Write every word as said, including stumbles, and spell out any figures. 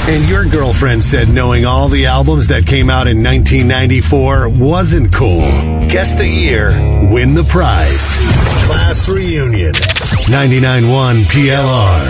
And your girlfriend said knowing all the albums that came out in nineteen ninety-four wasn't cool. Guess the year, win the prize. Class Reunion. ninety-nine point one P L R.